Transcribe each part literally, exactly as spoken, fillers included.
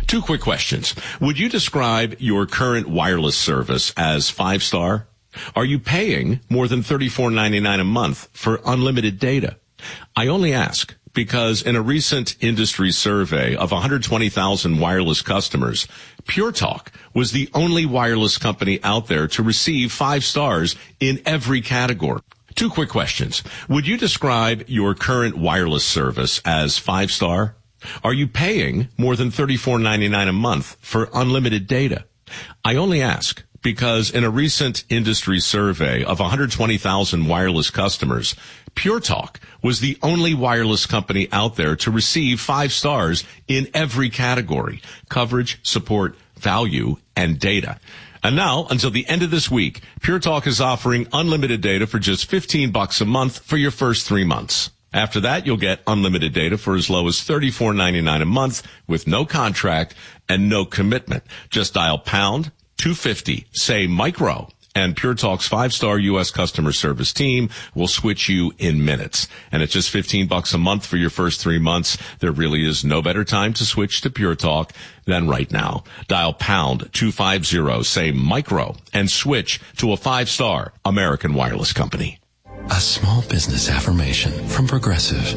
Two quick questions. Would you describe your current wireless service as five-star? Are you paying more than thirty-four ninety-nine a month for unlimited data? I only ask because in a recent industry survey of one hundred twenty thousand wireless customers, Pure Talk was the only wireless company out there to receive five stars in every category. Two quick questions. Would you describe your current wireless service as five-star? Are you paying more than thirty-four ninety-nine a month for unlimited data? I only ask because in a recent industry survey of one hundred twenty thousand wireless customers, Pure Talk was the only wireless company out there to receive five stars in every category: coverage, support, value, and data. And now, until the end of this week, Pure Talk is offering unlimited data for just fifteen bucks a month for your first three months. After that, you'll get unlimited data for as low as thirty-four ninety-nine a month with no contract and no commitment. Just dial pound two fifty, say micro, and Pure Talk's five-star U S customer service team will switch you in minutes. And at just fifteen bucks a month for your first three months, there really is no better time to switch to Pure Talk than right now. Dial pound two fifty, say micro, and switch to a five-star American wireless company. A small business affirmation from Progressive.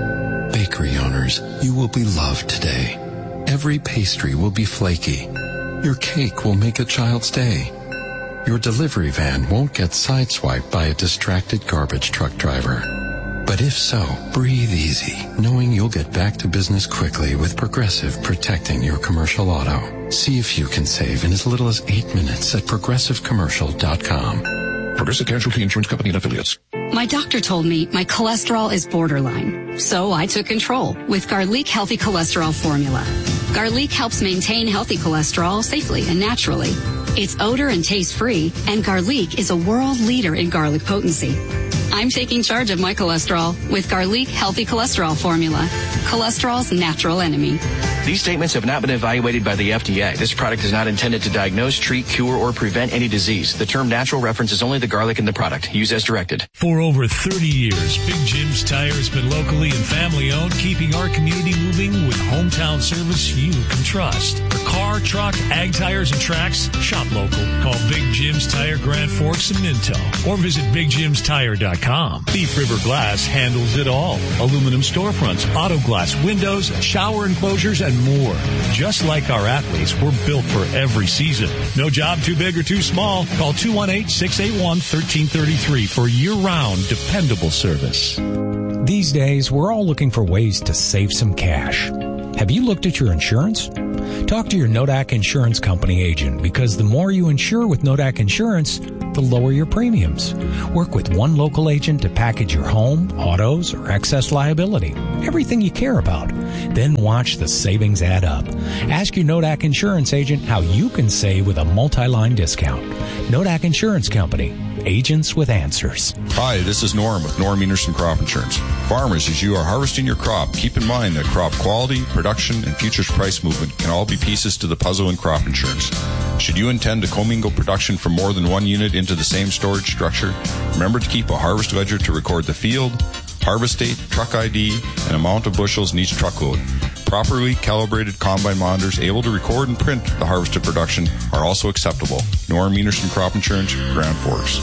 Bakery owners, you will be loved today. Every pastry will be flaky. Your cake will make a child's day. Your delivery van won't get sideswiped by a distracted garbage truck driver. But if so, breathe easy, knowing you'll get back to business quickly with Progressive protecting your commercial auto. See if you can save in as little as eight minutes at progressive commercial dot com. Progressive Casualty Insurance Company and Affiliates. My doctor told me my cholesterol is borderline, so I took control with Garlic Healthy Cholesterol Formula. Garlic helps maintain healthy cholesterol safely and naturally. It's odor and taste-free, and Garlic is a world leader in garlic potency. I'm taking charge of my cholesterol with Garlic Healthy Cholesterol Formula, cholesterol's natural enemy. These statements have not been evaluated by the F D A. This product is not intended to diagnose, treat, cure, or prevent any disease. The term natural references only the garlic in the product. Use as directed. For over thirty years, Big Jim's Tire has been locally and family-owned, keeping our community moving with hometown service you can trust. For car, truck, ag tires, and tracks, shop local. Call Big Jim's Tire, Grand Forks, and Minto, or visit big jims tire dot com. Beef River Glass handles it all. Aluminum storefronts, auto glass, windows, shower enclosures, and more. Just like our athletes, we're built for every season. No job too big or too small. Call two one eight, six eight one, one three three three for year-round dependable service. These days, we're all looking for ways to save some cash. Have you looked at your insurance? Talk to your Nodak Insurance Company agent, because the more you insure with Nodak Insurance, the lower your premiums. Work with one local agent to package your home, autos, or excess liability. Everything you care about. Then watch the savings add up. Ask your Nodak Insurance agent how you can save with a multi-line discount. Nodak Insurance Company. Agents with answers. Hi, this is Norm with Norm Enerson Crop Insurance. Farmers, as you are harvesting your crop, keep in mind that crop quality, production, and futures price movement can all be pieces to the puzzle in crop insurance. Should you intend to commingle production from more than one unit into the same storage structure, remember to keep a harvest ledger to record the field, harvest date, truck I D, and amount of bushels in each truckload. Properly calibrated combine monitors able to record and print the harvested production are also acceptable. Norm Enerson Crop Insurance, Grand Forks.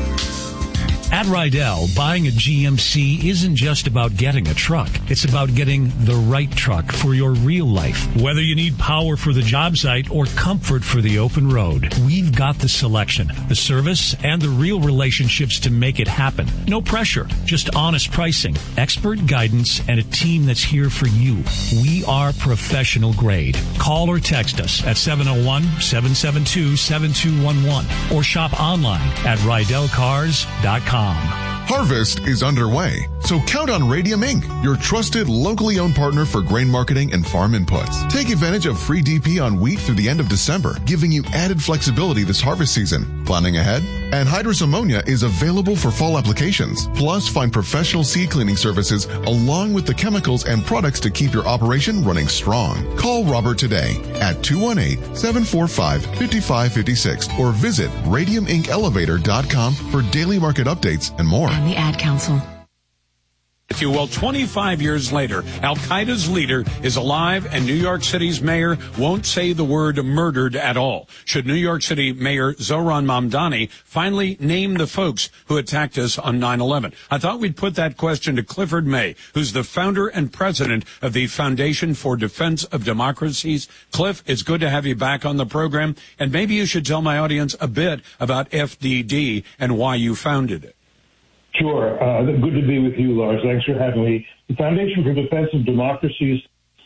At Rydell, buying a G M C isn't just about getting a truck. It's about getting the right truck for your real life. Whether you need power for the job site or comfort for the open road, we've got the selection, the service, and the real relationships to make it happen. No pressure, just honest pricing, expert guidance, and a team that's here for you. We are professional grade. Call or text us at seven oh one, seven seven two, seven two one one or shop online at rydell cars dot com. Harvest is underway, so count on Radium Incorporated, your trusted, locally owned partner for grain marketing and farm inputs. Take advantage of free D P on wheat through the end of December, giving you added flexibility this harvest season. Planning ahead? Anhydrous ammonia is available for fall applications. Plus, find professional seed cleaning services along with the chemicals and products to keep your operation running strong. Call Robert today at two one eight, seven four five, five five five six or visit radium inc elevator dot com for daily market updates and more. And the Ad Council. If you will, twenty-five years later, Al-Qaeda's leader is alive and New York City's mayor won't say the word murdered at all. Should New York City Mayor Zohran Mamdani finally name the folks who attacked us on nine eleven? I thought we'd put that question to Clifford May, who's the founder and president of the Foundation for Defense of Democracies. Cliff, it's good to have you back on the program, and maybe you should tell my audience a bit about F D D and why you founded it. Sure. Uh, good to be with you, Lars. Thanks for having me. The Foundation for Defense of Democracies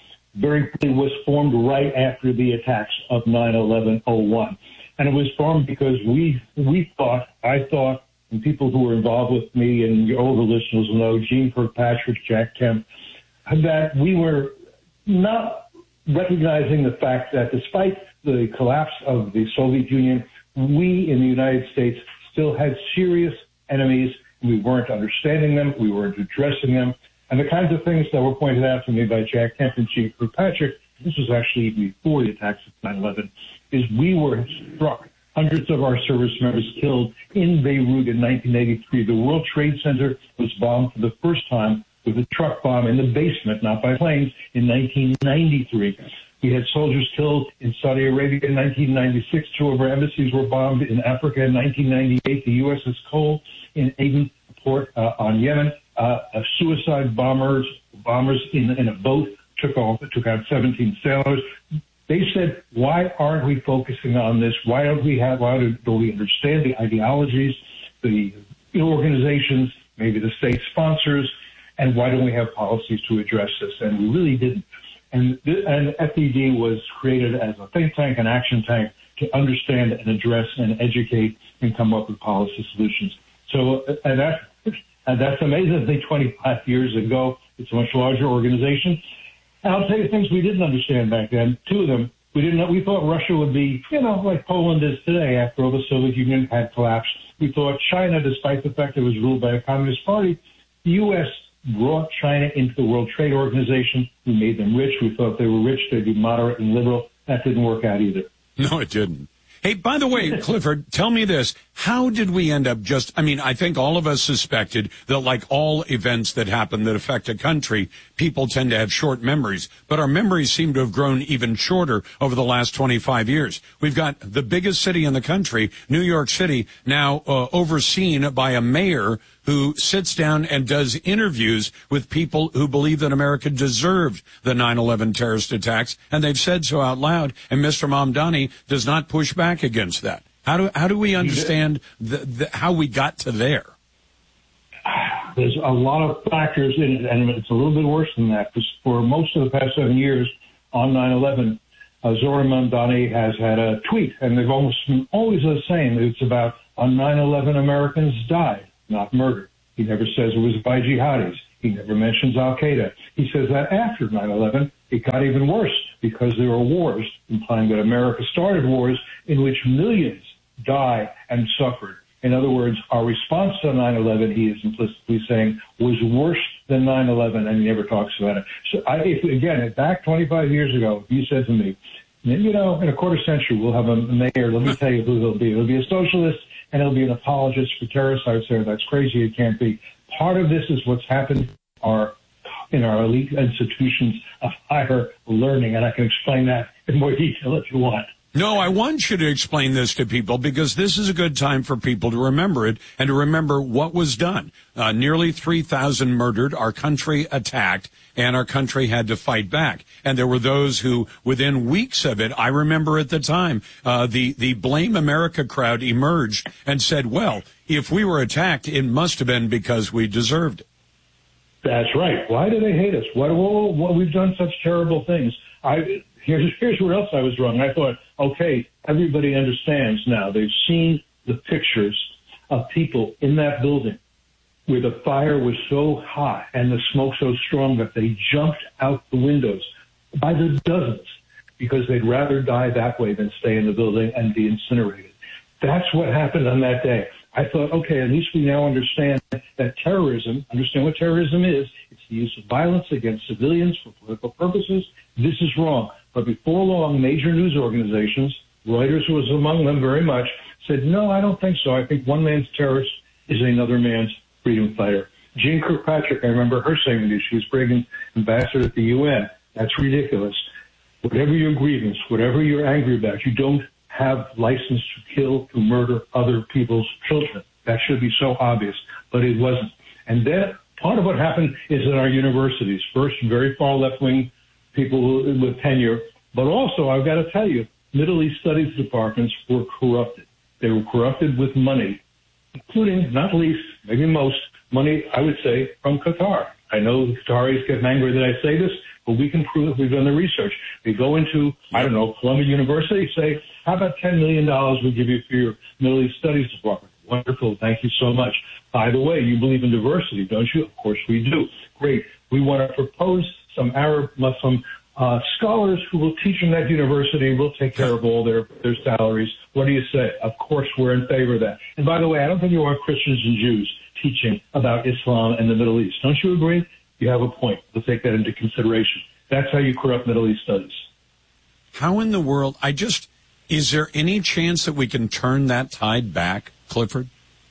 very clearly was formed right after the attacks of nine eleven oh one. And it was formed because we we thought, I thought, and people who were involved with me and your older listeners will know, Gene Kirkpatrick, Jack Kemp, that we were not recognizing the fact that despite the collapse of the Soviet Union, we in the United States still had serious enemies. We weren't understanding them. We weren't addressing them. And the kinds of things that were pointed out to me by Jack Kemp and Chief Kirkpatrick, this was actually before the attacks of nine eleven, is we were struck. Hundreds of our service members killed in Beirut in nineteen eighty-three. The World Trade Center was bombed for the first time with a truck bomb in the basement, not by planes, in nineteen ninety-three. We had soldiers killed in Saudi Arabia in nineteen ninety-six. Two of our embassies were bombed in Africa in nineteen ninety-eight. The U S S Cole in Aden port uh, on Yemen. Uh, a suicide bombers bombers in, in a boat took off, took out seventeen sailors. They said, why aren't we focusing on this? Why don't we have, why don't we understand the ideologies, the organizations, maybe the state sponsors, and why don't we have policies to address this? And we really didn't. And, and F D D was created as a think tank, an action tank, to understand and address and educate and come up with policy solutions. So, and, that, and that's amazingly twenty-five years ago. It's a much larger organization. And I'll tell you things we didn't understand back then. Two of them, we didn't know, we thought Russia would be, you know, like Poland is today after all the Soviet Union had collapsed. We thought China, despite the fact it was ruled by a communist party, the U S brought China into the World Trade Organization. We made them rich. We thought they were rich. They'd be moderate and liberal. That didn't work out either. No, it didn't. Hey, by the way, Clifford, tell me this. How did we end up just, I mean, I think all of us suspected that like all events that happen that affect a country, people tend to have short memories, but our memories seem to have grown even shorter over the last twenty-five years. We've got the biggest city in the country, New York City, now uh, overseen by a mayor who sits down and does interviews with people who believe that America deserved the nine eleven terrorist attacks, and they've said so out loud, and Mister Mamdani does not push back against that. How do how do we understand the, the, how we got to there? There's a lot of factors in it, and it's a little bit worse than that, because for most of the past seven years on nine eleven, uh, Zohran Mamdani has had a tweet, and they've almost been always the same. It's about, on nine eleven, Americans died, not murdered. He never says it was by jihadis. He never mentions Al-Qaeda. He says that after nine eleven, it got even worse because there were wars, implying that America started wars in which millions died and suffered. In other words, our response to nine eleven, he is implicitly saying, was worse than nine eleven, and he never talks about it. So, I, if, again, back twenty-five years ago, if you said to me, you know, in a quarter century, we'll have a mayor, let me tell you who he'll be. It'll be a socialist, and he'll be an apologist for terrorists. I would say, that's crazy, it can't be. Part of this is what's happened our, in our elite institutions of higher learning, and I can explain that in more detail if you want. No, I want you to explain this to people because this is a good time for people to remember it and to remember what was done. Uh, nearly three thousand murdered, our country attacked, and our country had to fight back. And there were those who, within weeks of it, I remember at the time, uh, the, the Blame America crowd emerged and said, well, if we were attacked, it must have been because we deserved it. That's right. Why do they hate us? Why, well, well, we've done such terrible things. I, here's, here's where else I was wrong. I thought, okay, everybody understands now. They've seen the pictures of people in that building where the fire was so hot and the smoke so strong that they jumped out the windows by the dozens because they'd rather die that way than stay in the building and be incinerated. That's what happened on that day. I thought, okay, at least we now understand that terrorism, understand what terrorism is. It's the use of violence against civilians for political purposes. This is wrong. But before long, major news organizations, Reuters was among them very much, said, no, I don't think so. I think one man's terrorist is another man's freedom fighter. Jean Kirkpatrick, I remember her saying this. She was Reagan's ambassador at the U N. That's ridiculous. Whatever your grievance, whatever you're angry about, you don't have license to kill, to murder other people's children. That should be so obvious, but it wasn't. And then part of what happened is in our universities, first very far left-wing people with tenure, but also, I've got to tell you, Middle East studies departments were corrupted. They were corrupted with money, including, not least, maybe most, money, I would say, from Qatar. I know the Qataris get angry that I say this, but we can prove it. We've done the research. We go into, I don't know, Columbia University, say, how about ten million dollars we give you for your Middle East Studies Department? Wonderful. Thank you so much. By the way, you believe in diversity, don't you? Of course we do. Great. We want to propose some Arab Muslim uh, scholars who will teach in that university. We'll take care of all their, their salaries. What do you say? Of course we're in favor of that. And by the way, I don't think you want Christians and Jews teaching about Islam and the Middle East. Don't you agree? You have a point. We'll take that into consideration. That's how you corrupt Middle East studies. How in the world, I just, is there any chance that we can turn that tide back, Clifford?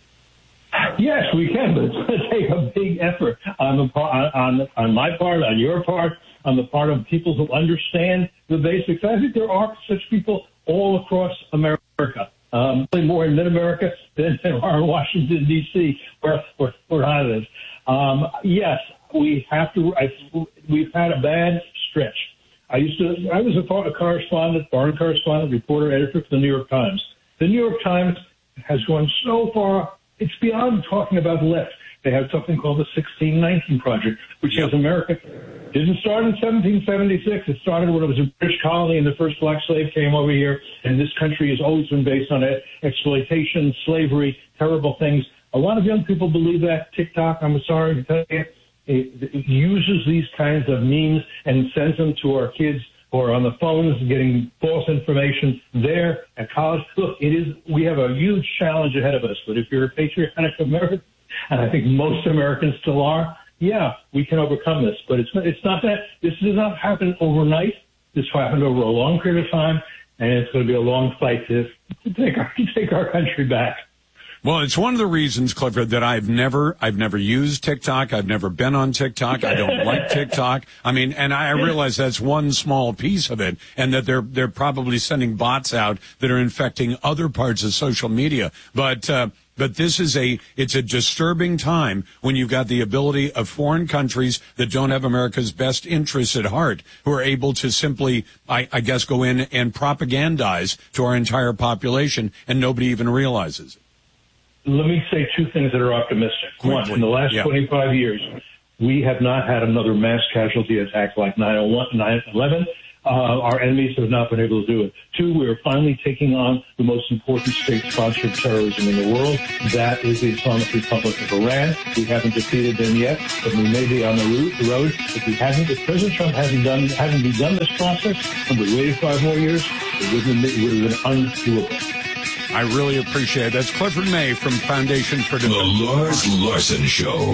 Yes, we can, but it's going to take a big effort on the on on my part, on your part, on the part of people who understand the basics. I think there are such people all across America, um, more in mid-America than there are in Washington, D C, where, where, where I live. Um, yes, we have to. I, we've had a bad stretch. I used to. I was a, a correspondent, foreign correspondent, reporter, editor for the New York Times. The New York Times has gone so far. It's beyond talking about the left. They have something called the sixteen nineteen Project, which has America. Didn't start in seventeen seventy-six. It started when it was a British colony and the first black slave came over here. And this country has always been based on exploitation, slavery, terrible things. A lot of young people believe that. TikTok, I'm sorry to tell you, it, it uses these kinds of memes and sends them to our kids who are on the phones getting false information there at college. Look, it is, we have a huge challenge ahead of us, but if you're a patriotic American, and I think most Americans still are, yeah, we can overcome this. But it's it's not that, this does not happen overnight. This happened over a long period of time, and it's going to be a long fight to, to take our, to take our country back. Well, it's one of the reasons, Clifford, that I've never, I've never used TikTok. I've never been on TikTok. I don't like TikTok. I mean, and I realize that's one small piece of it, and that they're, they're probably sending bots out that are infecting other parts of social media. But, uh, but this is a, it's a disturbing time when you've got the ability of foreign countries that don't have America's best interests at heart, who are able to simply, I, I guess, go in and propagandize to our entire population, and nobody even realizes it. Let me say two things that are optimistic. One, in the last yeah. twenty-five years, we have not had another mass casualty attack like nine eleven. Uh, our enemies have not been able to do it. Two, we are finally taking on the most important state-sponsored terrorism in the world. That is the Islamic Republic of Iran. We haven't defeated them yet, but we may be on the road. If we hadn't, if President Trump hadn't done, hadn't begun this process, and we waited five more years, it would have been, it would have been undoable. I really appreciate it. That's Clifford May from Foundation for Democracy. The Lars Larson Show.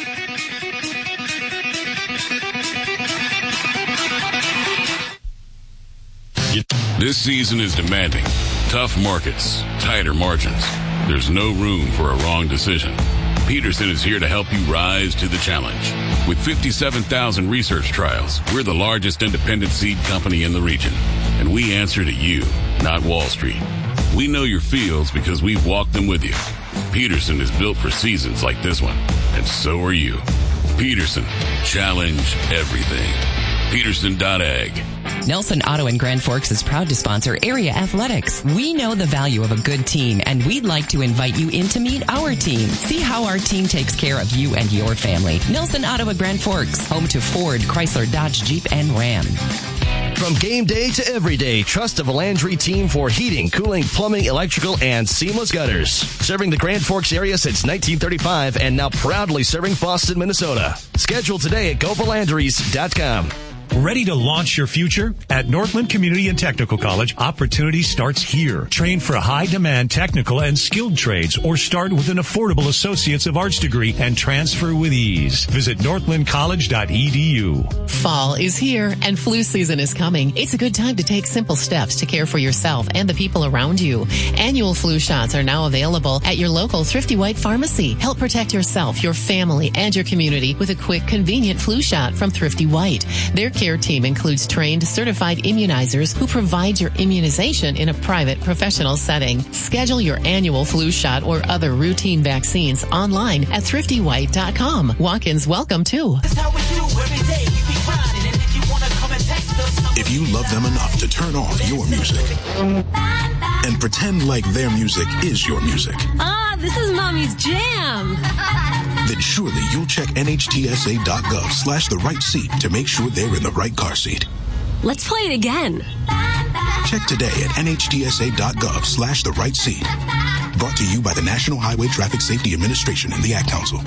This season is demanding. Tough markets, tighter margins. There's no room for a wrong decision. Peterson is here to help you rise to the challenge. With fifty-seven thousand research trials, we're the largest independent seed company in the region. And we answer to you, not Wall Street. We know your feels because we've walked them with you. Peterson is built for seasons like this one, and so are you. Peterson, challenge everything. Peterson dot ag. Nelson Auto in Grand Forks is proud to sponsor area athletics. We know the value of a good team, and we'd like to invite you in to meet our team. See how our team takes care of you and your family. Nelson Auto at Grand Forks, home to Ford, Chrysler, Dodge, Jeep, and Ram. From game day to every day, trust the Valandry team for heating, cooling, plumbing, electrical, and seamless gutters. Serving the Grand Forks area since nineteen thirty-five and now proudly serving Boston, Minnesota. Schedule today at go valandrys dot com. Ready to launch your future? At Northland Community and Technical College, opportunity starts here. Train for high-demand technical and skilled trades or start with an affordable Associates of Arts degree and transfer with ease. Visit northland college dot e d u. Fall is here and flu season is coming. It's a good time to take simple steps to care for yourself and the people around you. Annual flu shots are now available at your local Thrifty White pharmacy. Help protect yourself, your family, and your community with a quick, convenient flu shot from Thrifty White. Their care team includes trained, certified immunizers who provide your immunization in a private, professional setting. Schedule your annual flu shot or other routine vaccines online at thrifty white dot com. Walk-ins welcome too. If you love them enough to turn off your music and pretend like their music is your music, ah, this is Mommy's jam. then surely you'll check N H T S A dot gov slash the right seat to make sure they're in the right car seat. Let's play it again. Check today at N H T S A dot gov slash the right seat. Brought to you by the National Highway Traffic Safety Administration and the Ad Council.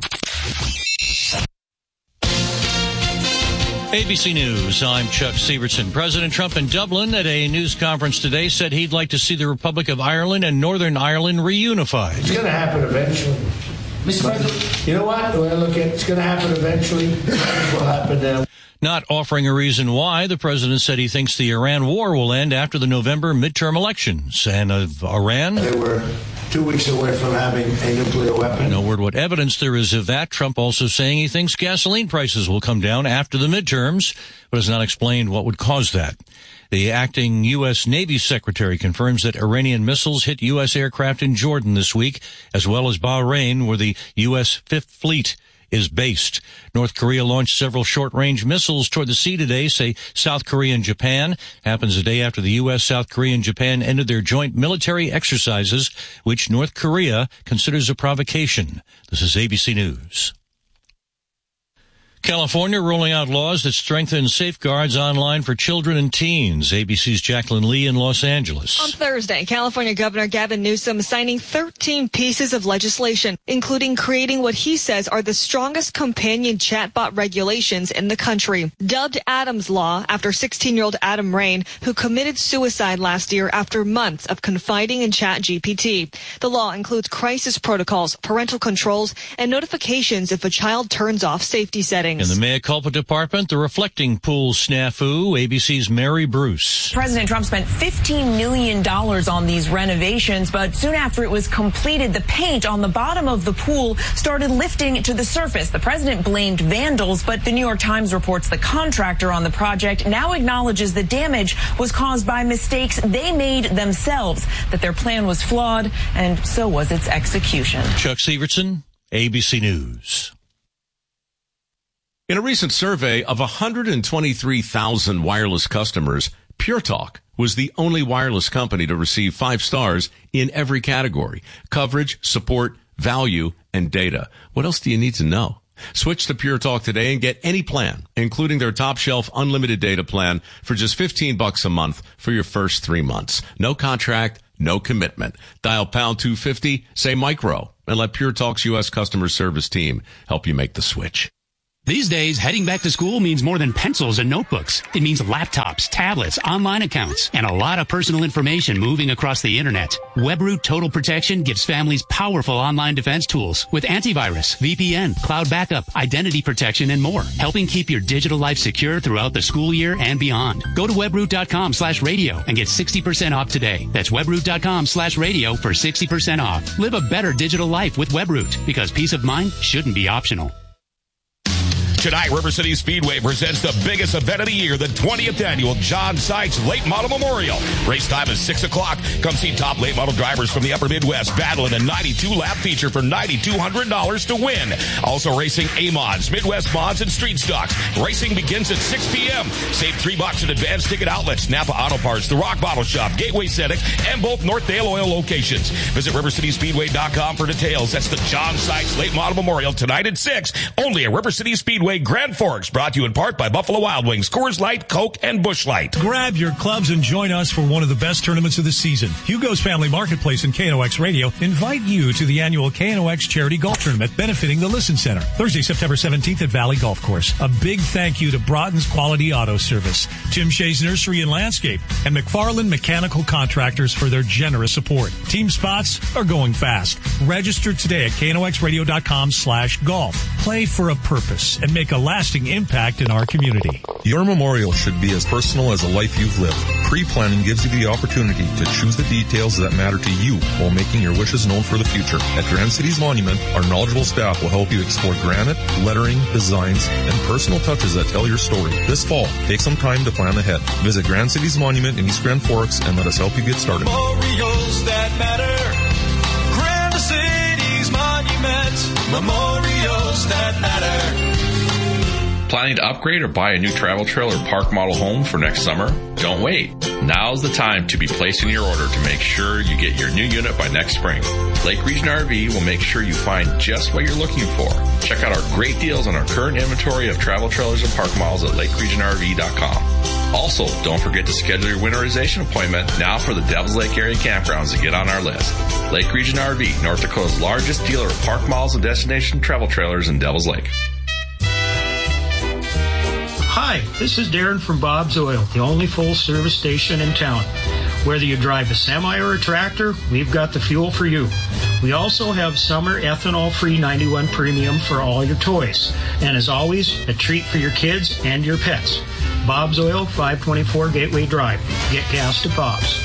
A B C News, I'm Chuck Sievertson. President Trump in Dublin at a news conference today said he'd like to see the Republic of Ireland and Northern Ireland reunified. It's going to happen eventually. Mister President, you know what? When I look at it, it's going to happen eventually. This will happen now. Not offering a reason why, the president said he thinks the Iran war will end after the November midterm elections. And of Iran, they were two weeks away from having a nuclear weapon. No word what evidence there is of that. Trump also saying he thinks gasoline prices will come down after the midterms, but has not explained what would cause that. The acting U S Navy secretary confirms that Iranian missiles hit U S aircraft in Jordan this week, as well as Bahrain, where the U S Fifth Fleet is based. North Korea launched several short-range missiles toward the sea today, say South Korea and Japan. Happens a day after the U S, South Korea, and Japan ended their joint military exercises, which North Korea considers a provocation. This is A B C News. California rolling out laws that strengthen safeguards online for children and teens. A B C's Jacqueline Lee in Los Angeles. On Thursday, California Governor Gavin Newsom signing thirteen pieces of legislation, including creating what he says are the strongest companion chatbot regulations in the country. Dubbed Adam's Law after sixteen-year-old Adam Rain, who committed suicide last year after months of confiding in ChatGPT. The law includes crisis protocols, parental controls, and notifications if a child turns off safety settings. In the mea culpa department, the reflecting pool snafu, A B C's Mary Bruce. President Trump spent fifteen million dollars on these renovations, but soon after it was completed, the paint on the bottom of the pool started lifting to the surface. The president blamed vandals, but the New York Times reports the contractor on the project now acknowledges the damage was caused by mistakes they made themselves, that their plan was flawed, and so was its execution. Chuck Sievertson, A B C News. In a recent survey of one hundred twenty-three thousand wireless customers, Pure Talk was the only wireless company to receive five stars in every category: coverage, support, value, and data. What else do you need to know? Switch to Pure Talk today and get any plan, including their top shelf unlimited data plan, for just fifteen bucks a month for your first three months. No contract, no commitment. Dial pound two fifty, say micro, and let Pure Talk's U S customer service team help you make the switch. These days, heading back to school means more than pencils and notebooks. It means laptops, tablets, online accounts, and a lot of personal information moving across the internet. WebRoot Total Protection gives families powerful online defense tools with antivirus, V P N, cloud backup, identity protection, and more, helping keep your digital life secure throughout the school year and beyond. Go to webroot.com slash radio and get sixty percent off today. That's webroot.com slash radio for sixty percent off. Live a better digital life with WebRoot, because peace of mind shouldn't be optional. Tonight, River City Speedway presents the biggest event of the year, the twentieth annual John Sykes Late Model Memorial. Race time is six o'clock. Come see top late model drivers from the upper Midwest battle in a ninety-two lap feature for nine thousand two hundred dollars to win. Also racing A-Mods, Midwest Mods, and Street Stocks. Racing begins at six p.m. Save three bucks at advanced ticket outlets, Napa Auto Parts, the Rock Bottle Shop, Gateway Cetic, and both Northdale Oil locations. Visit river city speedway dot com for details. That's the John Sykes Late Model Memorial tonight at six, only at River City Speedway. Speedway, Grand Forks, brought to you in part by Buffalo Wild Wings, Coors Light, Coke, and Busch Light. Grab your clubs and join us for one of the best tournaments of the season. Hugo's Family Marketplace and K N O X Radio invite you to the annual K N O X Charity Golf Tournament benefiting the Listen Center. Thursday, September seventeenth at Valley Golf Course. A big thank you to Broughton's Quality Auto Service, Tim Shea's Nursery and Landscape, and McFarland Mechanical Contractors for their generous support. Team spots are going fast. Register today at K N O X radio dot com slash golf. Play for a purpose and make a lasting impact in our community. Your memorial should be as personal as a life you've lived. Pre-planning gives you the opportunity to choose the details that matter to you while making your wishes known for the future. At Grand Cities Monument, our knowledgeable staff will help you explore granite, lettering, designs, and personal touches that tell your story. This fall, take some time to plan ahead. Visit Grand Cities Monument in East Grand Forks and let us help you get started. Memorials that matter. Grand Cities Monument. Memorials that matter. Planning to upgrade or buy a new travel trailer or park model home for next summer? Don't wait. Now's the time to be placing your order to make sure you get your new unit by next spring. Lake Region R V will make sure you find just what you're looking for. Check out our great deals on our current inventory of travel trailers and park models at lake region r v dot com. Also, don't forget to schedule your winterization appointment now for the Devils Lake area campgrounds to get on our list. Lake Region R V, North Dakota's largest dealer of park models and destination travel trailers in Devils Lake. Hi, this is Darren from Bob's Oil, the only full-service station in town. Whether you drive a semi or a tractor, we've got the fuel for you. We also have summer ethanol-free ninety-one Premium for all your toys. And as always, a treat for your kids and your pets. Bob's Oil, five twenty-four Gateway Drive. Get gas to Bob's.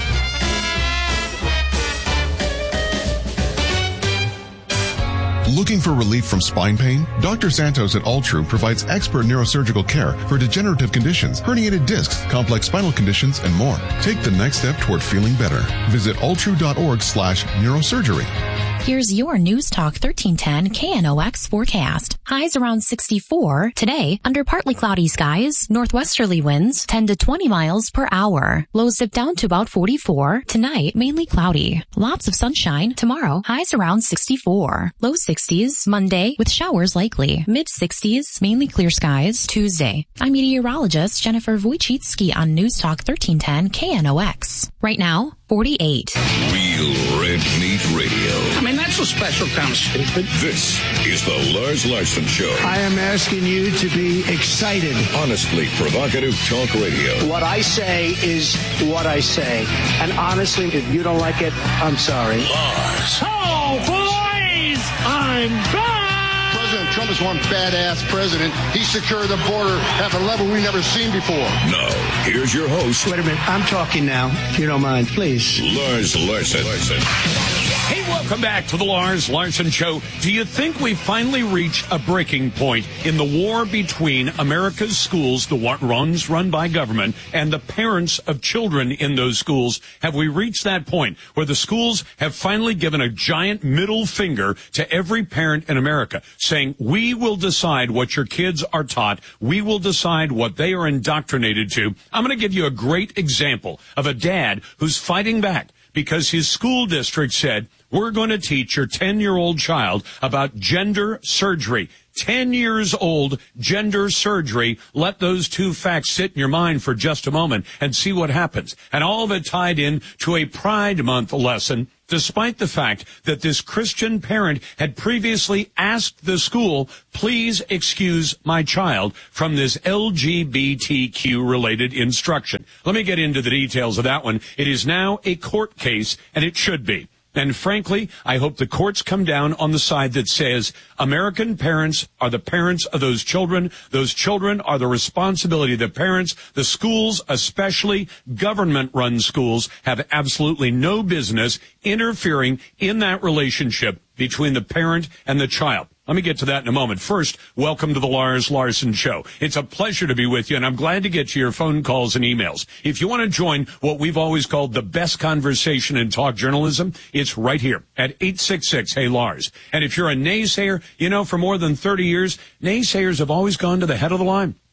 Looking for relief from spine pain? Doctor Santos at Altru provides expert neurosurgical care for degenerative conditions, herniated discs, complex spinal conditions, and more. Take the next step toward feeling better. Visit altru.org slash neurosurgery. Here's your News Talk thirteen ten K N O X forecast. Highs around sixty-four. Today, under partly cloudy skies, northwesterly winds ten to twenty miles per hour. Lows dip down to about forty-four. Tonight, mainly cloudy. Lots of sunshine. Tomorrow, highs around sixty-four. Low sixties. Monday, with showers likely. Mid sixties, mainly clear skies. Tuesday. I'm meteorologist Jennifer Wojcicki on News Talk thirteen ten K N O X. Right now, forty-eight. Real Red Meat Radio. I mean, that's a special kind of stupid. This is the Lars Larson Show. I am asking you to be excited. Honestly provocative talk radio. What I say is what I say. And honestly, if you don't like it, I'm sorry. Lars. Oh, boys! I'm back! President Trump is one badass president. He secured the border at a level we've never seen before. Now, here's your host. Wait a minute. I'm talking now. If you don't mind, please. Lars Larson. Larson. Hey, welcome back to the Lars Larson Show. Do you think we finally reached a breaking point in the war between America's schools, the ones run by government, and the parents of children in those schools? Have we reached that point where the schools have finally given a giant middle finger to every parent in America, saying, we will decide what your kids are taught, we will decide what they are indoctrinated to? I'm going to give you a great example of a dad who's fighting back because his school district said, we're going to teach your ten-year-old child about gender surgery. ten years old, gender surgery. Let those two facts sit in your mind for just a moment and see what happens. And all of it tied in to a Pride Month lesson, despite the fact that this Christian parent had previously asked the school, please excuse my child from this L G B T Q-related instruction. Let me get into the details of that one. It is now a court case, and it should be. And frankly, I hope the courts come down on the side that says American parents are the parents of those children. Those children are the responsibility of the parents. The schools, especially government-run schools, have absolutely no business interfering in that relationship between the parent and the child. Let me get to that in a moment. First, welcome to the Lars Larson Show. It's a pleasure to be with you, and I'm glad to get to your phone calls and emails. If you want to join what we've always called the best conversation in talk journalism, it's right here at eight six six, hey Lars. And if you're a naysayer, you know, for more than thirty years, naysayers have always gone to the head of the line.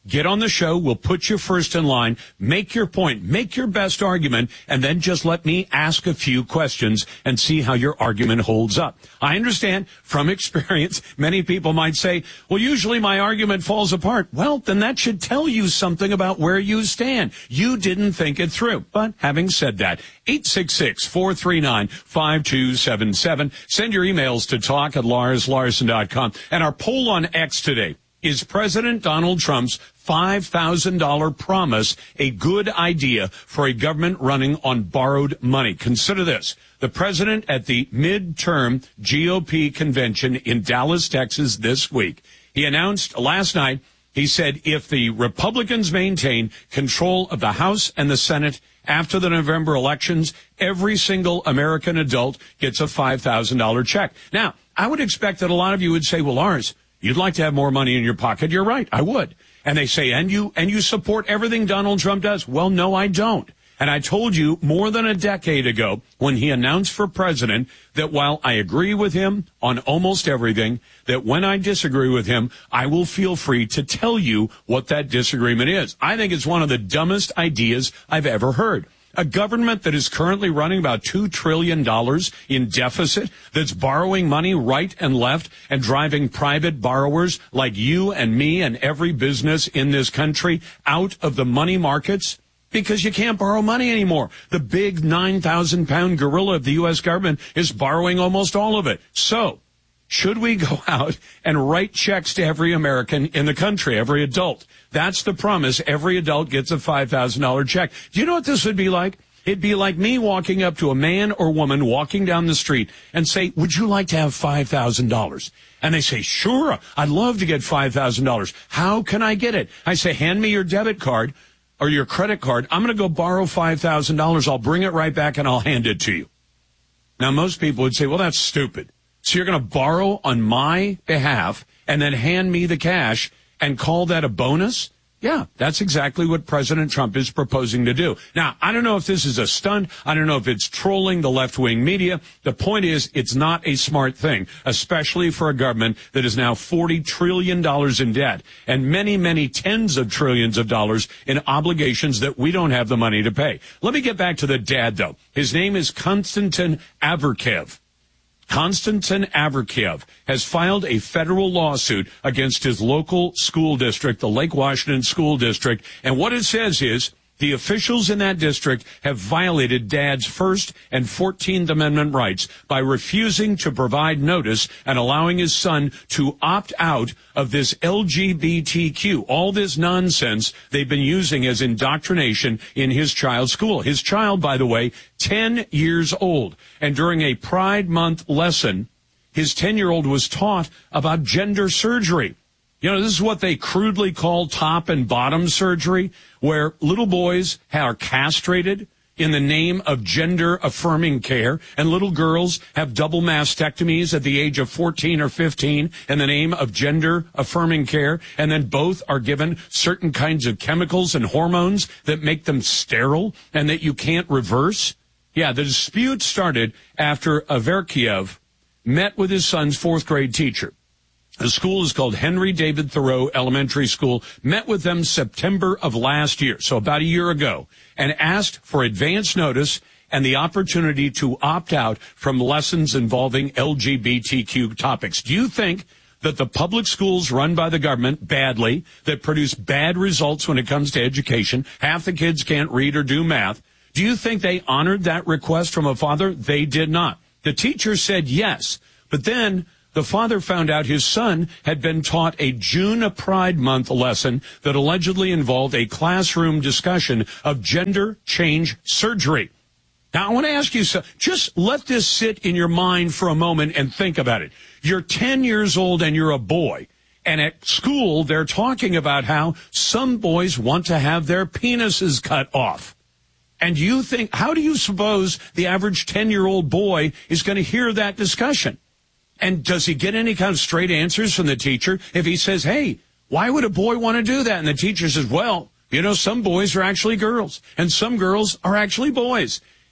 Get on the show. We'll put you first in line. Make your point. Make your best argument. And then just let me ask a few questions and see how your argument holds up. I understand from experience, many people might say, well, usually my argument falls apart. Well, then that should tell you something about where you stand. You didn't think it through. But having said that, eight six six, four three nine, five two seven seven. Send your emails to talk at lars larson dot com. And our poll on X today. Is President Donald Trump's five thousand dollars promise a good idea for a government running on borrowed money? Consider this. The president at the midterm G O P convention in Dallas, Texas this week, he announced last night, he said if the Republicans maintain control of the House and the Senate after the November elections, every single American adult gets a five thousand dollars check. Now, I would expect that a lot of you would say, well, Lars, you'd like to have more money in your pocket. You're right. I would. And they say, and you, and you support everything Donald Trump does. Well, no, I don't. And I told you more than a decade ago when he announced for president that while I agree with him on almost everything, that when I disagree with him, I will feel free to tell you what that disagreement is. I think it's one of the dumbest ideas I've ever heard. A government that is currently running about two trillion dollars in deficit, that's borrowing money right and left and driving private borrowers like you and me and every business in this country out of the money markets because you can't borrow money anymore. The big nine thousand pound gorilla of the U S government is borrowing almost all of it. So, should we go out and write checks to every American in the country, every adult? That's the promise. Every adult gets a five thousand dollars check. Do you know what this would be like? It'd be like me walking up to a man or woman walking down the street and say, would you like to have five thousand dollars? And they say, sure, I'd love to get five thousand dollars. How can I get it? I say, hand me your debit card or your credit card. I'm going to go borrow five thousand dollars. I'll bring it right back and I'll hand it to you. Now, most people would say, well, that's stupid. So you're going to borrow on my behalf and then hand me the cash and call that a bonus? Yeah, that's exactly what President Trump is proposing to do. Now, I don't know if this is a stunt. I don't know if it's trolling the left-wing media. The point is, it's not a smart thing, especially for a government that is now forty trillion dollars in debt and many, many tens of trillions of dollars in obligations that we don't have the money to pay. Let me get back to the dad, though. His name is Konstantin Averkiev. Konstantin Averkiev has filed a federal lawsuit against his local school district, the Lake Washington School District. And what it says is the officials in that district have violated Dad's First and fourteenth Amendment rights by refusing to provide notice and allowing his son to opt out of this L G B T Q, all this nonsense they've been using as indoctrination in his child's school. His child, by the way, ten years old. And during a Pride Month lesson, his ten-year-old was taught about gender surgery. You know, this is what they crudely call top and bottom surgery, where little boys are castrated in the name of gender-affirming care, and little girls have double mastectomies at the age of fourteen or fifteen in the name of gender-affirming care, and then both are given certain kinds of chemicals and hormones that make them sterile and that you can't reverse. Yeah, the dispute started after Averkiev met with his son's fourth grade teacher. The school is called Henry David Thoreau Elementary School, met with them September of last year, so about a year ago, and asked for advance notice and the opportunity to opt out from lessons involving L G B T Q topics. Do you think that the public schools run by the government badly, that produce bad results when it comes to education, half the kids can't read or do math, do you think they honored that request from a father? They did not. The teacher said yes, but then the father found out his son had been taught a June Pride Month lesson that allegedly involved a classroom discussion of gender change surgery. Now, I want to ask you, so just let this sit in your mind for a moment and think about it. You're ten years old and you're a boy. And at school, they're talking about how some boys want to have their penises cut off. And you think, how do you suppose the average ten-year-old boy is going to hear that discussion? And does he get any kind of straight answers from the teacher if he says, hey, why would a boy want to do that? And the teacher says, well, you know, some boys are actually girls and some girls are actually boys.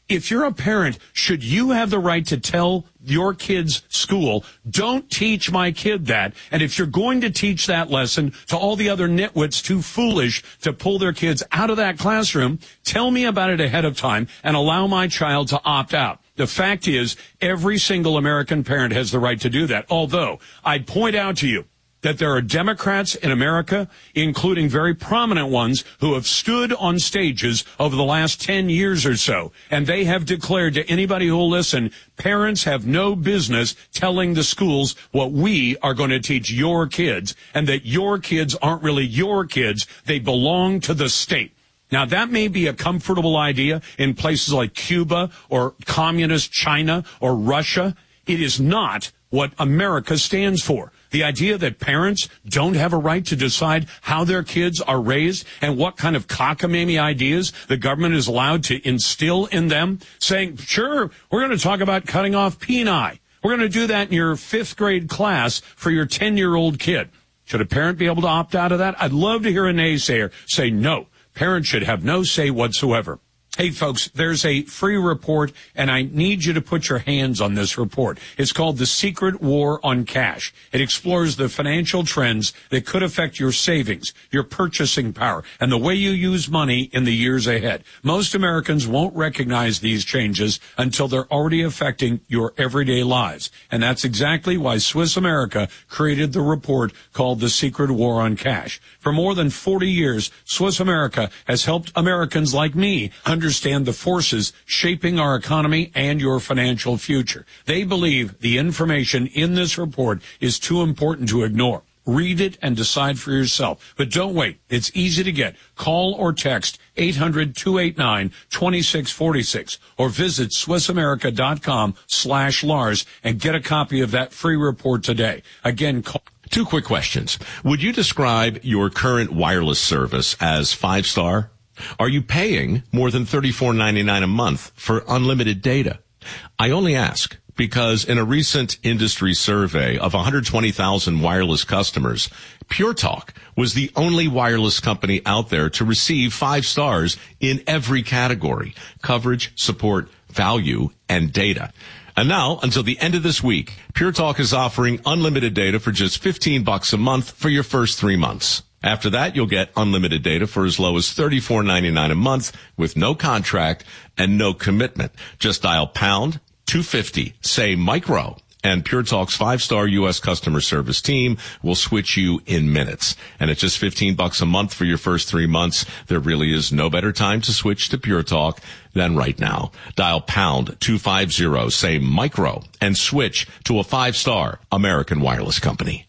If you're a parent, should you have the right to tell your kid's school, don't teach my kid that? And if you're going to teach that lesson to all the other nitwits too foolish to pull their kids out of that classroom, tell me about it ahead of time and allow my child to opt out. The fact is, every single American parent has the right to do that. Although, I'd point out to you that there are Democrats in America, including very prominent ones, who have stood on stages over the last ten years or so, and they have declared to anybody who will listen, parents have no business telling the schools what we are going to teach your kids, and that your kids aren't really your kids, they belong to the state. Now, that may be a comfortable idea in places like Cuba or communist China or Russia. It is not what America stands for. The idea that parents don't have a right to decide how their kids are raised and what kind of cockamamie ideas the government is allowed to instill in them, saying, sure, we're going to talk about cutting off peni. We're going to do that in your fifth grade class for your ten-year-old kid. Should a parent be able to opt out of that? I'd love to hear a naysayer say no. Parents should have no say whatsoever. Hey, folks, there's a free report, and I need you to put your hands on this report. It's called The Secret War on Cash. It explores the financial trends that could affect your savings, your purchasing power, and the way you use money in the years ahead. Most Americans won't recognize these changes until they're already affecting your everyday lives. And that's exactly why Swiss America created the report called The Secret War on Cash. For more than forty years, Swiss America has helped Americans like me understand the forces shaping our economy and your financial future. They believe the information in this report is too important to ignore. Read it and decide for yourself. But don't wait. It's easy to get. Call or text eight hundred, two eight nine, two six four six or visit SwissAmerica.com slash Lars and get a copy of that free report today. Again, call. Two quick questions. Would you describe your current wireless service as five-star? Are you paying more than thirty-four ninety-nine a month for unlimited data? I only ask because in a recent industry survey of one hundred twenty thousand wireless customers, Pure Talk was the only wireless company out there to receive five stars in every category: coverage, support, value, and data. And now, until the end of this week, Pure Talk is offering unlimited data for just fifteen bucks a month for your first three months. After that, you'll get unlimited data for as low as thirty-four ninety-nine a month with no contract and no commitment. Just dial pound two fifty, say micro, and Pure Talk's five-star U S customer service team will switch you in minutes. And at just fifteen bucks a month for your first three months, there really is no better time to switch to Pure Talk than right now. Dial pound two fifty, say micro, and switch to a five-star American wireless company.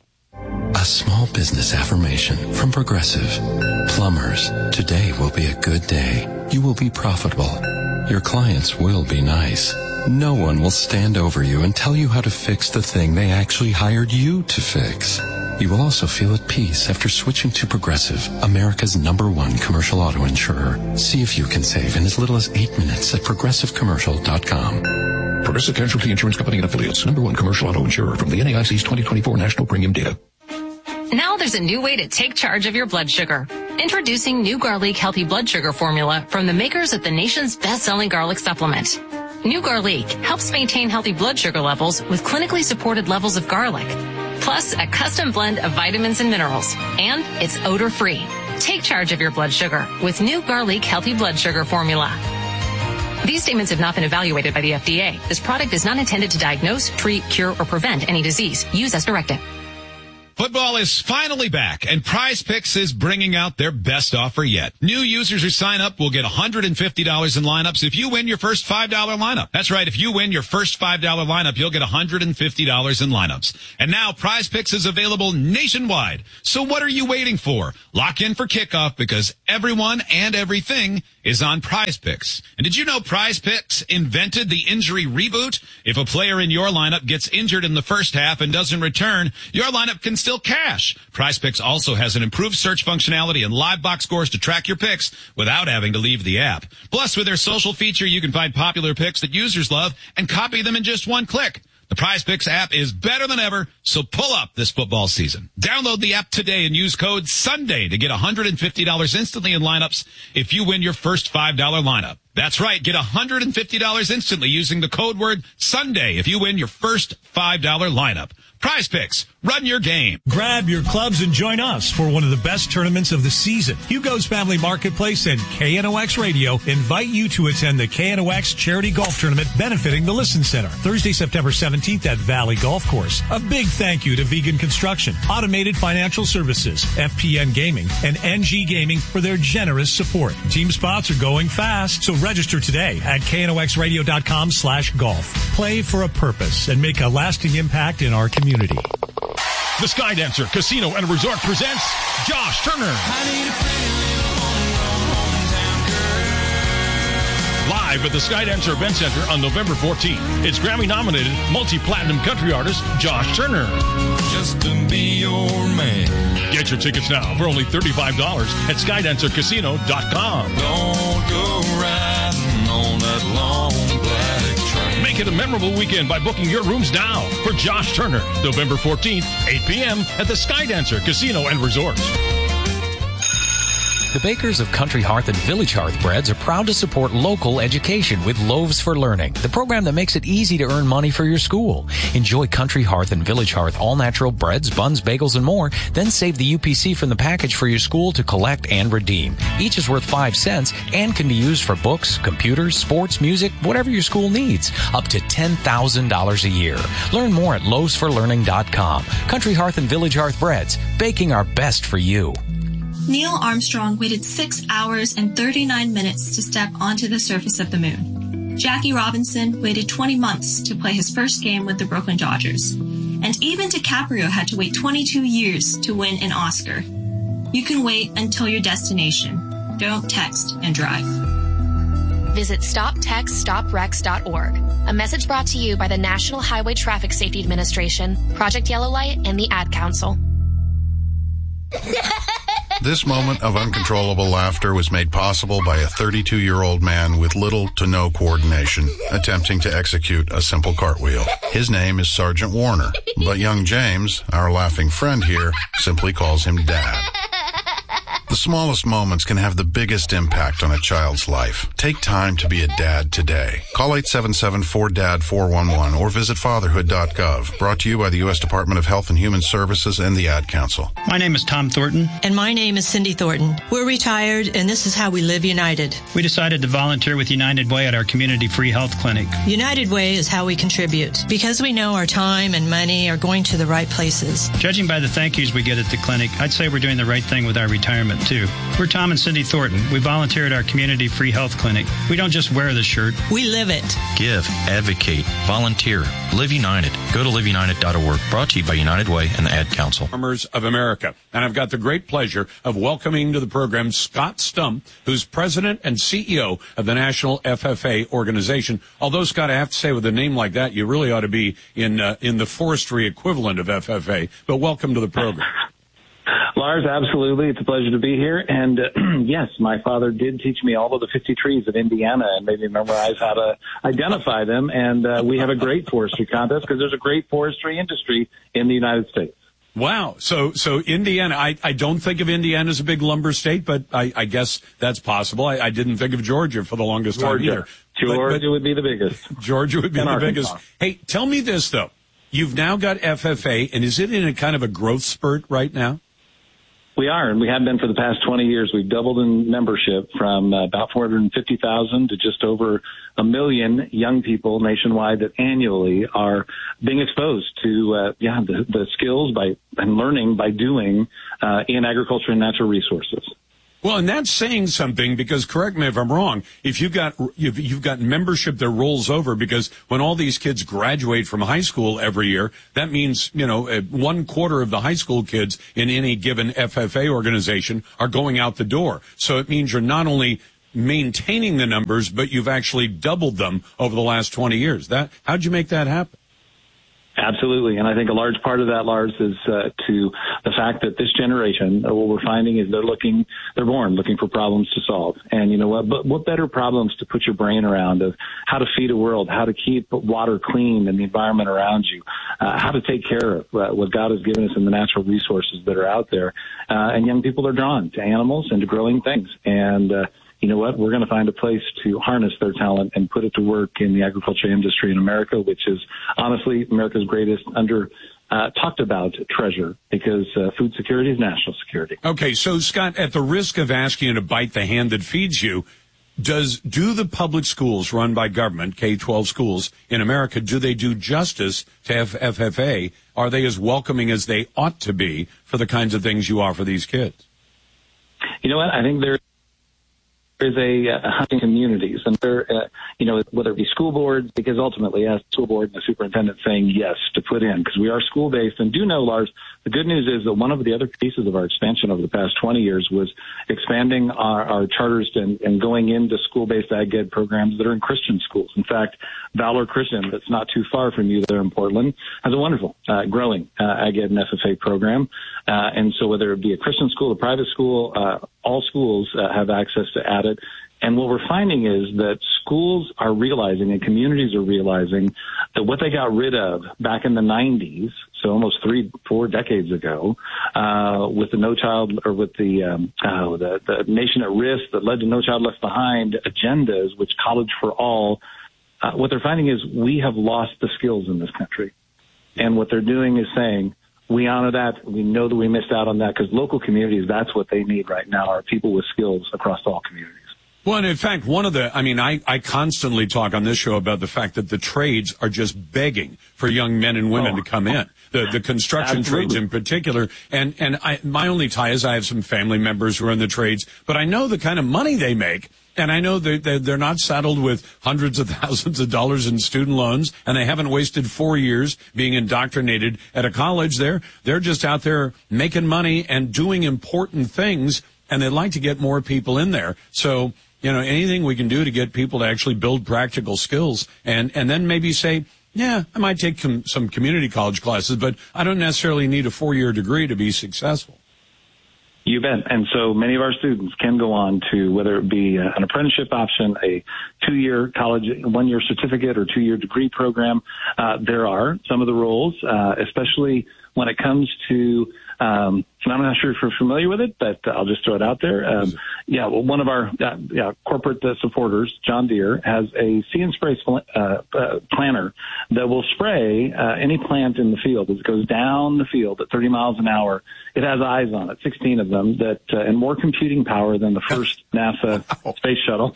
A small business affirmation from Progressive. Plumbers, today will be a good day. You will be profitable. Your clients will be nice. No one will stand over you and tell you how to fix the thing they actually hired you to fix. You will also feel at peace after switching to Progressive, America's number one commercial auto insurer. See if you can save in as little as eight minutes at progressive commercial dot com. Progressive Casualty Insurance Company and Affiliates, number one commercial auto insurer from the N A I C's twenty twenty-four National Premium Data. Now there's a new way to take charge of your blood sugar. Introducing New Garlic Healthy Blood Sugar Formula from the makers of the nation's best-selling garlic supplement. New Garlic helps maintain healthy blood sugar levels with clinically supported levels of garlic, plus a custom blend of vitamins and minerals, and it's odor-free. Take charge of your blood sugar with New Garlic Healthy Blood Sugar Formula. These statements have not been evaluated by the F D A. This product is not intended to diagnose, treat, cure, or prevent any disease. Use as directed. Football is finally back, and Prize Picks is bringing out their best offer yet. New users who sign up will get one hundred fifty dollars in lineups if you win your first five dollar lineup. That's right, if you win your first five dollar lineup, you'll get one hundred fifty dollars in lineups. And now Prize Picks is available nationwide. So what are you waiting for? Lock in for kickoff because everyone and everything is on Prize Picks. And did you know Prize Picks invented the injury reboot? If a player in your lineup gets injured in the first half and doesn't return, your lineup can still cash. Prize Picks also has an improved search functionality and live box scores to track your picks without having to leave the app. Plus, with their social feature, you can find popular picks that users love and copy them in just one click. The Prize Picks app is better than ever, so pull up this football season. Download the app today and use code SUNDAY to get one hundred fifty dollars instantly in lineups if you win your first five dollar lineup. That's right, get one hundred fifty dollars instantly using the code word SUNDAY if you win your first five dollar lineup. Prize Picks, run your game. Grab your clubs and join us for one of the best tournaments of the season. Hugo's Family Marketplace and K N O X Radio invite you to attend the K N O X Charity Golf Tournament benefiting the Listen Center, Thursday, September seventeenth at Valley Golf Course. A big thank you to Vegan Construction, Automated Financial Services, F P N Gaming, and N G Gaming for their generous support. Team spots are going fast, so register today at K N O X radio dot com slash golf. Play for a purpose and make a lasting impact in our community. The Sky Dancer Casino and Resort presents Josh Turner. Live at the Sky Dancer Event Center on November fourteenth. It's Grammy-nominated multi-platinum country artist Josh Turner. Just to be your man. Get your tickets now for only thirty-five dollars at sky dancer casino dot com. Don't go riding on that long black train. Make it a memorable weekend by booking your rooms now for Josh Turner, November fourteenth, eight p.m. at the Sky Dancer Casino and Resort. The bakers of Country Hearth and Village Hearth Breads are proud to support local education with Loaves for Learning, the program that makes it easy to earn money for your school. Enjoy Country Hearth and Village Hearth all-natural breads, buns, bagels, and more. Then save the U P C from the package for your school to collect and redeem. Each is worth five cents and can be used for books, computers, sports, music, whatever your school needs. Up to ten thousand dollars a year. Learn more at loaves for learning dot com. Country Hearth and Village Hearth Breads, baking our best for you. Neil Armstrong waited six hours and thirty-nine minutes to step onto the surface of the moon. Jackie Robinson waited twenty months to play his first game with the Brooklyn Dodgers. And even DiCaprio had to wait twenty-two years to win an Oscar. You can wait until your destination. Don't text and drive. Visit stop text stop wrecks dot org. A message brought to you by the National Highway Traffic Safety Administration, Project Yellow Light, and the Ad Council. This moment of uncontrollable laughter was made possible by a thirty-two-year-old man with little to no coordination attempting to execute a simple cartwheel. His name is Sergeant Warner, but young James, our laughing friend here, simply calls him Dad. The smallest moments can have the biggest impact on a child's life. Take time to be a dad today. Call eight seven seven four D A D four one one or visit fatherhood dot gov. Brought to you by the U S Department of Health and Human Services and the Ad Council. My name is Tom Thornton. And my name is Cindy Thornton. We're retired, and this is how we live united. We decided to volunteer with United Way at our community free health clinic. United Way is how we contribute, because we know our time and money are going to the right places. Judging by the thank yous we get at the clinic, I'd say we're doing the right thing with our retirement, too. We're Tom and Cindy Thornton. We volunteer at our community free health clinic. We don't just wear the shirt. We live it. Give, advocate, volunteer, live united. Go to live united dot org. Brought to you by United Way and the Ad Council. Farmers of America. And I've got the great pleasure of welcoming to the program Scott Stump, who's president and C E O of the National F F A organization. Although, Scott, I have to say, with a name like that, you really ought to be in uh, in the forestry equivalent of F F A. But welcome to the program. Lars, absolutely. It's a pleasure to be here. And uh, yes, my father did teach me all of the fifty trees of Indiana and made me memorize how to identify them. And uh, we have a great forestry contest because there's a great forestry industry in the United States. Wow. So, so Indiana, I, I don't think of Indiana as a big lumber state, but I, I guess that's possible. I, I didn't think of Georgia for the longest Georgia. time either. Georgia but, but would be the biggest. Georgia would be and the Arkansas. biggest. Hey, tell me this, though. You've now got F F A, and is it in a kind of a growth spurt right now? We are, and we have been for the past twenty years. We've doubled in membership from uh, about four hundred fifty thousand to just over a million young people nationwide that annually are being exposed to uh, yeah the, the skills by and learning by doing uh, in agriculture and natural resources. Well, and that's saying something because, correct me if I'm wrong, if you've got, you've, you've got membership that rolls over, because when all these kids graduate from high school every year, that means, you know, one quarter of the high school kids in any given F F A organization are going out the door. So it means you're not only maintaining the numbers, but you've actually doubled them over the last twenty years. That, how'd you make that happen? Absolutely. And I think a large part of that, Lars, is uh, to the fact that this generation, uh, what we're finding is they're looking, they're born looking for problems to solve. And you know what, but what better problems to put your brain around of how to feed a world, how to keep water clean in the environment around you, uh, how to take care of uh, what God has given us in the natural resources that are out there. Uh, and young people are drawn to animals and to growing things. And, uh, you know what? We're going to find a place to harness their talent and put it to work in the agriculture industry in America, which is honestly America's greatest under uh, talked about treasure, because uh, food security is national security. Okay, so Scott, at the risk of asking you to bite the hand that feeds you, does do the public schools run by government, K twelve schools in America, do they do justice to F F A? Are they as welcoming as they ought to be for the kinds of things you offer these kids? You know what? I think there is a uh, hunting communities, and there, uh, you know, whether it be school boards, because ultimately, as school board and the superintendent saying yes to put in, because we are school based, and do know, Lars, the good news is that one of the other pieces of our expansion over the past twenty years was expanding our, our charters and, and going into school-based ag ed programs that are in Christian schools. In fact, Valor Christian, that's not too far from you there in Portland, has a wonderful uh, growing uh, ag ed and F F A program. Uh, and so whether it be a Christian school, a private school, uh, all schools uh, have access to add it. And what we're finding is that schools are realizing and communities are realizing that what they got rid of back in the nineties, so almost three, four decades ago, uh, with the No Child or with the, um, uh, the, the Nation at Risk that led to No Child Left Behind agendas, which College for All, uh, what they're finding is we have lost the skills in this country. And what they're doing is saying, we honor that. We know that we missed out on that, because local communities, that's what they need right now, are people with skills across all communities. Well, and in fact, one of the, I mean, I, I constantly talk on this show about the fact that the trades are just begging for young men and women oh. to come in. The, the construction Absolutely. trades in particular. And, and I, my only tie is I have some family members who are in the trades, but I know the kind of money they make. And I know that they're, they're not saddled with hundreds of thousands of dollars in student loans, and they haven't wasted four years being indoctrinated at a college. They're, they're just out there making money and doing important things, and they'd like to get more people in there. So, you know, anything we can do to get people to actually build practical skills, and, and then maybe say, yeah, I might take com- some community college classes, but I don't necessarily need a four-year degree to be successful. You bet. And so many of our students can go on to, whether it be an apprenticeship option, a two-year college, one-year certificate, or two-year degree program. Uh, there are some of the roles, uh, especially when it comes to, um, and I'm not sure if you're familiar with it, but I'll just throw it out there. Um, yeah, well, one of our uh, yeah, corporate uh, supporters, John Deere, has a See and Spray uh, uh, planter that will spray uh, any plant in the field as it goes down the field at thirty miles an hour. It has eyes on it, sixteen of them, that uh, and more computing power than the first NASA wow. space shuttle.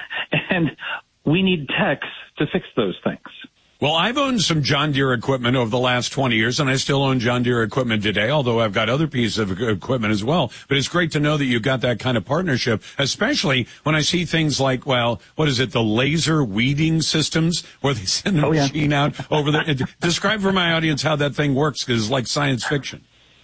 And we need techs to fix those things. Well, I've owned some John Deere equipment over the last twenty years, and I still own John Deere equipment today, although I've got other pieces of equipment as well. But it's great to know that you've got that kind of partnership, especially when I see things like, well, what is it, the laser weeding systems, where they send the oh, machine yeah. out over there. Describe for my audience how that thing works, because it's like science fiction.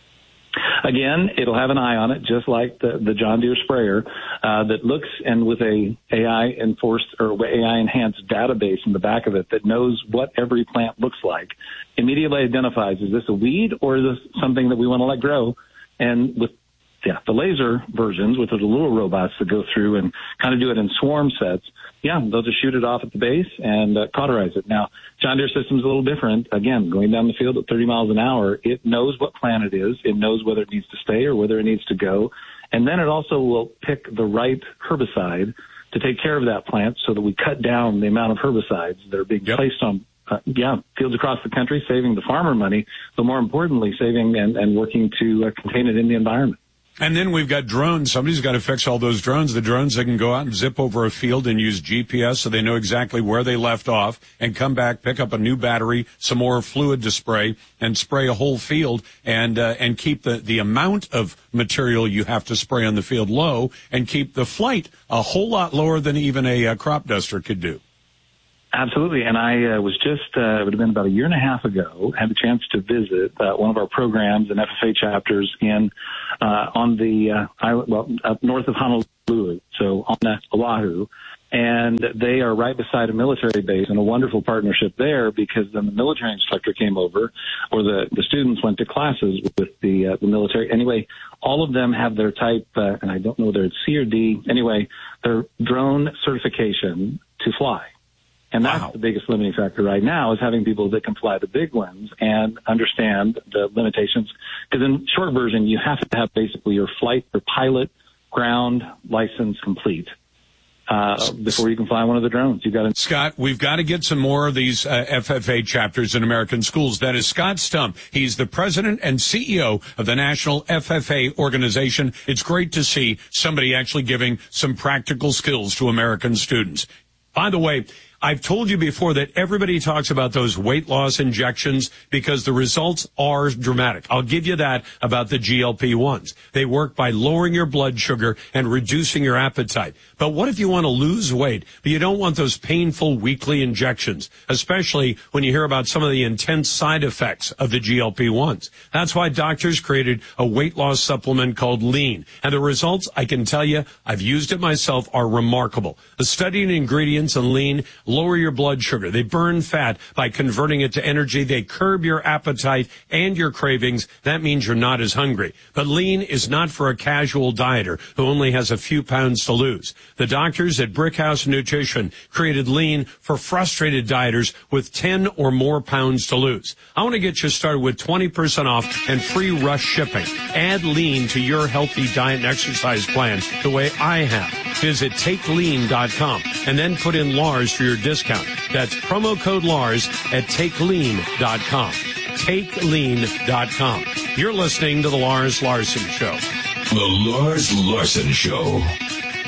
Again, it'll have an eye on it, just like the, the John Deere sprayer, uh, that looks, and with a AI enforced or A I enhanced database in the back of it that knows what every plant looks like, immediately identifies, is this a weed or is this something that we want to let grow? And with yeah, the laser versions, with the little robots that go through and kind of do it in swarm sets, yeah, they'll just shoot it off at the base and uh, cauterize it. Now, John Deere system's a little different. Again, going down the field at thirty miles an hour, it knows what plant it is. It knows whether it needs to stay or whether it needs to go. And then it also will pick the right herbicide to take care of that plant so that we cut down the amount of herbicides that are being yep. placed on Uh, yeah, fields across the country, saving the farmer money, but more importantly, saving and, and working to uh, contain it in the environment. And then we've got drones. Somebody's got to fix all those drones. The drones that can go out and zip over a field and use G P S so they know exactly where they left off and come back, pick up a new battery, some more fluid to spray, and spray a whole field and uh, and keep the, the amount of material you have to spray on the field low and keep the flight a whole lot lower than even a, a crop duster could do. Absolutely. And I uh, was just, uh, it would have been about a year and a half ago, had the chance to visit uh, one of our programs and F F A chapters in, uh, on the, uh, island, well, up north of Honolulu, so on uh, Oahu. And they are right beside a military base, and a wonderful partnership there, because then the military instructor came over, or the, the students went to classes with the uh, the military. Anyway, all of them have their type, uh, and I don't know whether it's C or D. Anyway, their drone certification to fly. And that's wow. the biggest limiting factor right now, is having people that can fly the big ones and understand the limitations. Because in short version, you have to have basically your flight, your pilot, ground license complete. Uh, before you can fly one of the drones. You've got to. Scott, we've got to get some more of these uh, F F A chapters in American schools. That is Scott Stump. He's the president and C E O of the National F F A organization. It's great to see somebody actually giving some practical skills to American students. By the way, I've told you before that everybody talks about those weight loss injections because the results are dramatic. I'll give you that about the G L P ones. They work by lowering your blood sugar and reducing your appetite. But what if you want to lose weight, but you don't want those painful weekly injections, especially when you hear about some of the intense side effects of the G L P ones? That's why doctors created a weight loss supplement called Lean. And the results, I can tell you, I've used it myself, are remarkable. The studied ingredients in Lean lower your blood sugar. They burn fat by converting it to energy. They curb your appetite and your cravings. That means you're not as hungry. But Lean is not for a casual dieter who only has a few pounds to lose. The doctors at Brickhouse Nutrition created Lean for frustrated dieters with ten or more pounds to lose. I want to get you started with twenty percent off and free rush shipping. Add Lean to your healthy diet and exercise plan the way I have. Visit take lean dot com and then put in Lars for your discount. That's promo code Lars at take lean dot com. take lean dot com. You're listening to The Lars Larson Show. The Lars Larson Show.